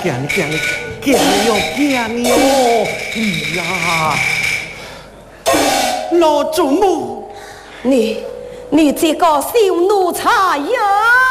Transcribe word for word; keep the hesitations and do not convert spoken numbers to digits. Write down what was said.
惊你惊你惊你哟惊你哟！哎呀，老祖母， 你你这个小奴才呀！